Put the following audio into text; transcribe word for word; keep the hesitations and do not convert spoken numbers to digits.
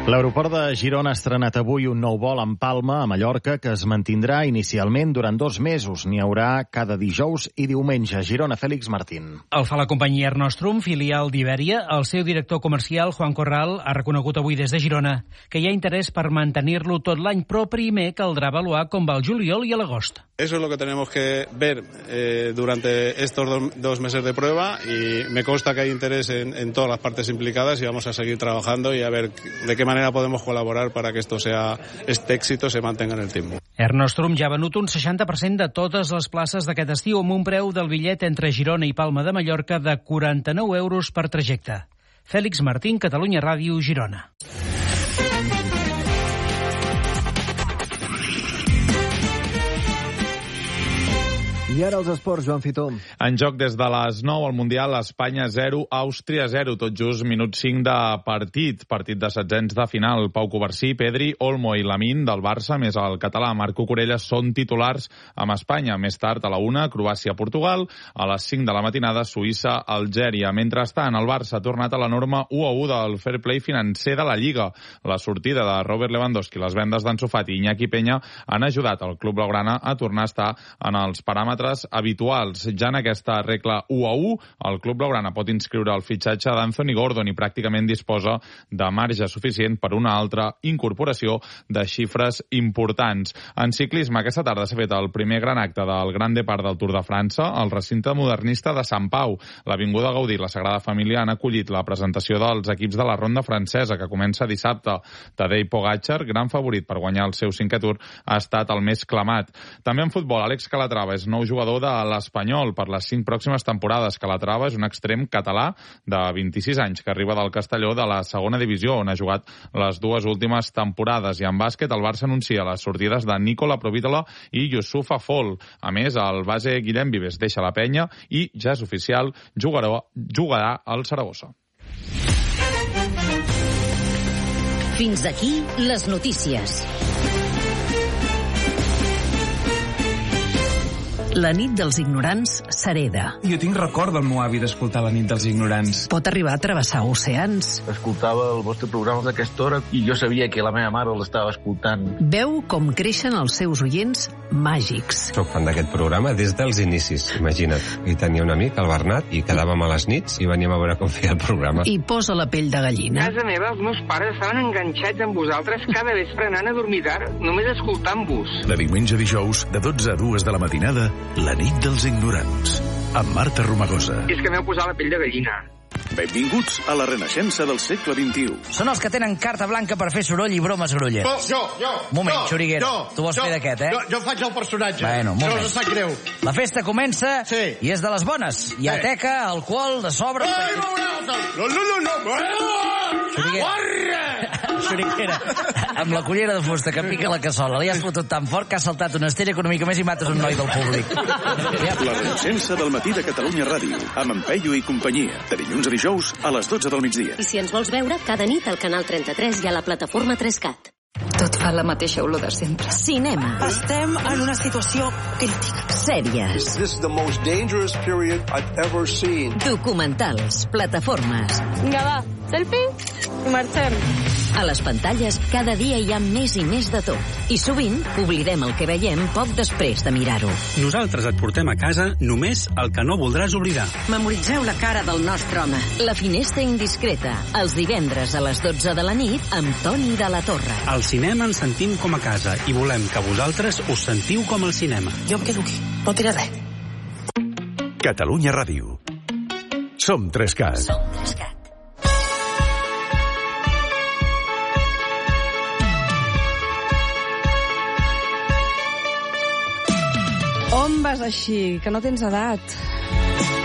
L'aeroport de Girona ha estrenat avui un nou vol en Palma, a Mallorca, que es mantindrà inicialment durant dos mesos. N'hi haurà cada dijous i diumenge. Girona, Fèlix Martín. El fa la companyia Air Nostrum, filial d'Iberia. El seu director comercial, Juan Corral, ha reconegut avui des de Girona que hi ha interès per mantenir-lo tot l'any, però primer caldrà avaluar com va el juliol i a l'agost. Eso es lo que tenemos que ver eh, durante estos do, dos meses de prueba, y me consta que hay interés en, en todas las partes implicadas, y vamos a seguir trabajando y a ver de qué manera podemos colaborar para que esto sea, este éxito se mantenga en el tiempo. Air Nostrum ja ha venut un seixanta per cent de totes les places d'aquest estiu, amb un preu del bitllet entre Girona i Palma de Mallorca de quaranta-nou euros per trajecte. Fèlix Martín, Catalunya Ràdio, Girona. I ara els esports, Joan Fitó. En joc des de les nou al Mundial, Espanya zero, Àustria zero, tot just minut cinc de partit. Partit de setzents de final. Pau Covarsí, Pedri, Olmo i Lamine del Barça, més el català Marc Cucurella, són titulars amb Espanya. Més tard, a la una, Croàcia-Portugal. A les cinc de la matinada, Suïssa-Algèria. Mentrestant, el Barça ha tornat a la norma u a u del fair play financer de la Lliga. La sortida de Robert Lewandowski, les vendes d'Ansu Fati i Iñaki Peña han ajudat el club blaugrana a tornar a estar en els paràmetres habituals. Ja en aquesta regla u a u, el club blaugrana pot inscriure el fitxatge d'Anthony Gordon i pràcticament disposa de marge suficient per una altra incorporació de xifres importants. En ciclisme, aquesta tarda s'ha fet el primer gran acte del Gran Depart del Tour de França, al recinte modernista de Sant Pau. L'Avinguda Gaudí i la Sagrada Família han acollit la presentació dels equips de la ronda francesa, que comença dissabte. Tadej Pogačar, gran favorit per guanyar el seu cinquè Tour, ha estat el més clamat. També en futbol, Àlex Calatrava és nou jugador de l'Espanyol per les cinc pròximes temporades. Calatrava és un extrem català de vint-i-sis anys que arriba del Castelló de la segona divisió, on ha jugat les dues últimes temporades. I en bàsquet, el Barça anuncia les sortides de Nicola Provítola i Youssoufa Fall. A més, el base Guillem Vives deixa la penya i ja és oficial, jugarà, jugarà al Saragossa. Fins aquí les notícies. La nit dels ignorants s'hereda. Jo tinc record del meu avi d'escoltar La nit dels ignorants. Pot arribar a travessar oceans. Escoltava el vostre programa d'aquesta hora i jo sabia que la meva mare l'estava escoltant. Veu com creixen els seus oients màgics. Soc fan d'aquest programa des dels inicis, imagina't. I tenia un amic, el Bernat, i quedàvem a les nits i veníem a veure com feia el programa. I posa la pell de gallina. A casa meva els meus pares estaven enganxats amb vosaltres cada vespre anant a dormir tard, només escoltant-vos. De diumenge a dijous, de dotze a dues de la matinada, La nit dels ignorants, amb Marta Romagosa. És que m'heu posat la pell de gallina. Benvinguts a la renaixença del segle vint-i-u. Són els que tenen carta blanca per fer soroll i bromes grolles. Oh, jo, jo. Moment, jo, Xuriguera, jo, tu vols jo, fer d'aquest, eh? Jo, jo faig el personatge. Bueno, un moment. No us sap greu. La festa comença sí. i és de les bones. Hi ha sí. teca, alcohol, de sobre... Ai, no, no, no, no. Xuriguera. Xuriguera, amb la cullera de fusta que pica la cassola, li has fotut tan fort que ha saltat una estella que una mica més i mates un noi del públic. La renaixença del matí de Catalunya Ràdio, amb en Peyu i companyia, de dilluns a dijous a les dotze del migdia. I si ens vols veure, cada nit al canal trenta-tres i a la plataforma tres cat. Tot fa la mateixa olor de sempre. Cinema. Estem en una situació crítica. Sèries. This is the most dangerous period I've ever seen. Documentals, plataformes. Vinga, va, selfie i marxem. A les pantalles cada dia hi ha més i més de tot. I sovint oblidem el que veiem poc després de mirar-ho. Nosaltres et portem a casa només el que no voldràs oblidar. Memoritzeu la cara del nostre home. La finestra indiscreta, els divendres a les dotze de la nit amb Toni de la Torre. Al cinema ens sentim com a casa i volem que vosaltres us sentiu com al cinema. Jo em quedo aquí, no diré res. Catalunya Ràdio. Som tres cat. Som tres cat. On vas així? Que no tens edat.